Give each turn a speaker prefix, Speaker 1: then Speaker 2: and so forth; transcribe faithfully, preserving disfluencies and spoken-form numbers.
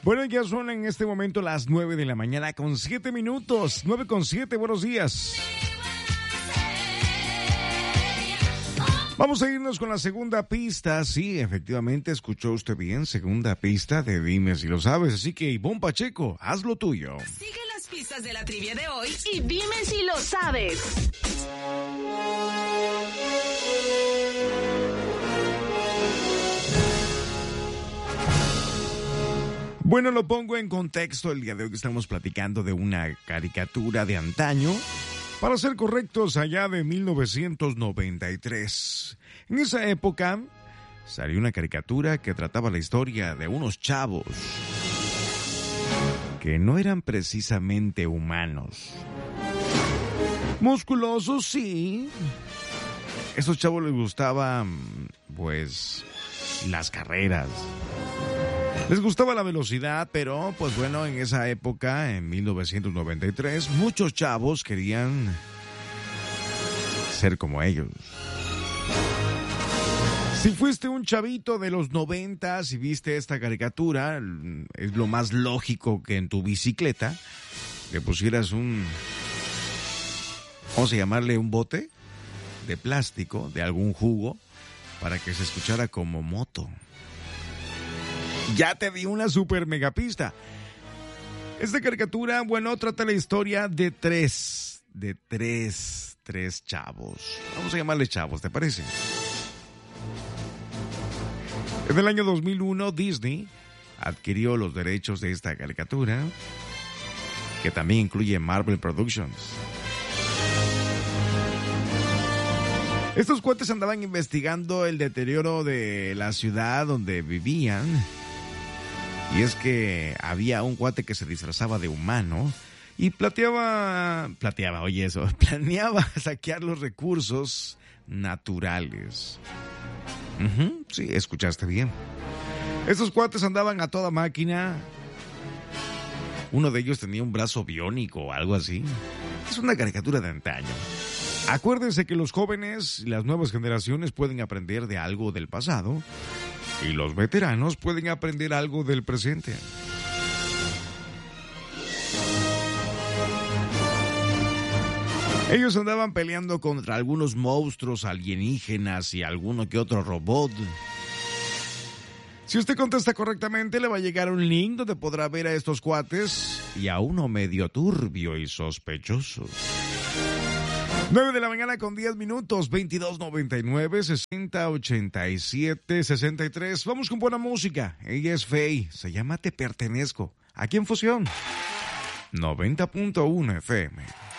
Speaker 1: Bueno, ya son en este momento las nueve de la mañana con siete minutos. nueve con siete, buenos días. Vamos a irnos con la segunda pista. Sí, efectivamente, escuchó usted bien. Segunda pista de Dime si lo sabes. Así que, Ivonne Pacheco, haz lo tuyo.
Speaker 2: Sigue las pistas de la trivia de hoy y dime si lo sabes.
Speaker 1: Bueno, lo pongo en contexto. El día de hoy estamos platicando de una caricatura de antaño. Para ser correctos, allá de mil novecientos noventa y tres. En esa época salió una caricatura que trataba la historia de unos chavos que no eran precisamente humanos. Musculosos, sí. A esos chavos les gustaban, pues, las carreras. Les gustaba la velocidad, pero, pues bueno, en esa época, en mil novecientos noventa y tres, muchos chavos querían ser como ellos. Si fuiste un chavito de los noventas y viste esta caricatura, es lo más lógico que en tu bicicleta le pusieras un, vamos a llamarle un bote de plástico, de algún jugo, para que se escuchara como moto. Ya te di una super mega pista. Esta caricatura, bueno, trata la historia de tres, de tres, tres chavos. Vamos a llamarles chavos, ¿te parece? En el año dos mil uno, Disney adquirió los derechos de esta caricatura, que también incluye Marvel Productions. Estos cuates andaban investigando el deterioro de la ciudad donde vivían. Y es que había un cuate que se disfrazaba de humano y plateaba, plateaba, oye eso, planeaba saquear los recursos naturales. Uh-huh, sí, escuchaste bien. Estos cuates andaban a toda máquina. Uno de ellos tenía un brazo biónico o algo así. Es una caricatura de antaño. Acuérdense que los jóvenes y las nuevas generaciones pueden aprender de algo del pasado. Y los veteranos pueden aprender algo del presente. Ellos andaban peleando contra algunos monstruos alienígenas y alguno que otro robot. Si usted contesta correctamente, le va a llegar un link donde podrá ver a estos cuates y a uno medio turbio y sospechoso. nueve de la mañana con diez minutos, veintidós noventa y nueve, sesenta ochenta y siete, sesenta y tres. Vamos con buena música. Ella es Faye, se llama Te Pertenezco. Aquí en Fusión noventa punto uno F M.